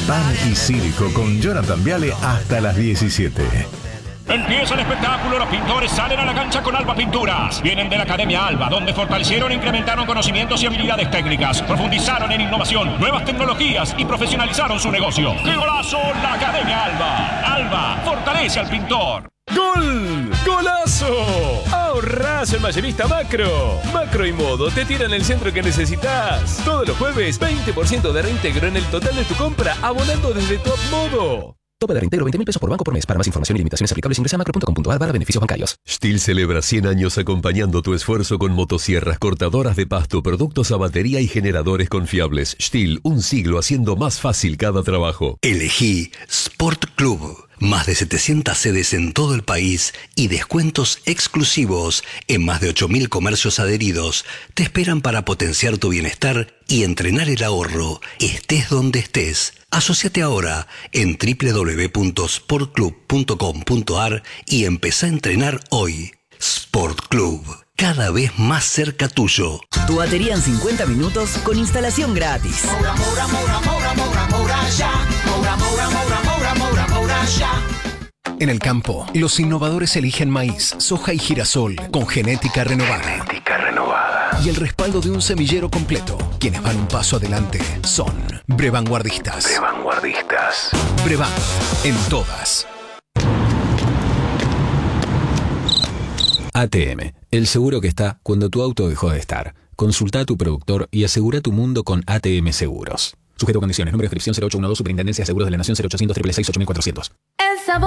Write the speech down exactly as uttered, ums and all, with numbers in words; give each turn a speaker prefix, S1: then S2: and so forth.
S1: Pan y Círico con Jonathan Viale hasta las diecisiete.
S2: Empieza el espectáculo, los pintores salen a la cancha con Alba Pinturas. Vienen de la Academia Alba, donde fortalecieron e incrementaron conocimientos y habilidades técnicas, profundizaron en innovación, nuevas tecnologías y profesionalizaron su negocio. ¡Qué golazo! La Academia Alba. Alba fortalece al pintor.
S3: ¡Gol! ¡Golazo! ¡Ahorrás en Mayorista Macro! Macro y Modo te tiran el centro que necesitas. Todos los jueves, veinte por ciento de reintegro en el total de tu compra, abonando desde Top Modo.
S4: Tope de reintegro veinte mil pesos por banco por mes. Para más información y limitaciones aplicables ingresa a macro punto com punto a r barra beneficios bancarios.
S5: Stihl celebra cien años acompañando tu esfuerzo con motosierras, cortadoras de pasto, productos a batería y generadores confiables. Stihl, un siglo haciendo más fácil cada trabajo.
S6: Elegí Sport Club. Más de setecientas sedes en todo el país y descuentos exclusivos en más de ocho mil comercios adheridos te esperan para potenciar tu bienestar y entrenar el ahorro, estés donde estés. Asociate ahora en doble u doble u doble u punto sport club punto com punto a r y empezá a entrenar hoy. Sport Club, cada vez más cerca tuyo.
S7: Tu batería en cincuenta minutos con instalación gratis.
S8: Moura, Moura, Moura, Moura, Moura, Moura, ya. Moura, Moura, Moura, Moura, Moura, Moura, ya.
S9: En el campo, los innovadores eligen maíz, soja y girasol con genética renovada.
S1: Genética renovada.
S9: Y el respaldo de un semillero completo. Quienes van un paso adelante son Brevanguardistas.
S1: Brevanguardistas.
S9: Brevan, en todas.
S10: A T M, el seguro que está cuando tu auto dejó de estar. Consulta a tu productor y asegura tu mundo con A T M Seguros. Sujeto a condiciones. Número de inscripción cero ocho uno dos, Superintendencia de Seguros de la Nación cero ochocientos, seiscientos sesenta y cuatro cuatrocientos.
S11: El sabor